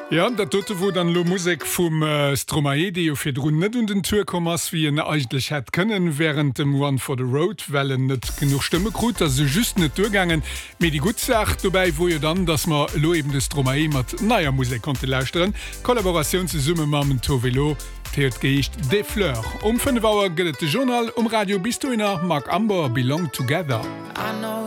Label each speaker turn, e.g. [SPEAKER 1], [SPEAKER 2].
[SPEAKER 1] Ja, dat dote wo dann lo Musik vum Stromae, die fir Drun net und den Tourkommers wie en eigentlich het können, während dem One for the Road Wellen net genug Stimme krut, dat se just net durchgangen. Me die gut sagt, dabei wo ihr dann, dass man lo eben de Stromae mat naier Musik konnte leisteren. Kollaboration ze Summe mam Tovelo, Theet geicht de Fleur. 5 Uhr gëtt de Journal Radio bist du innner Mark Amber belong together.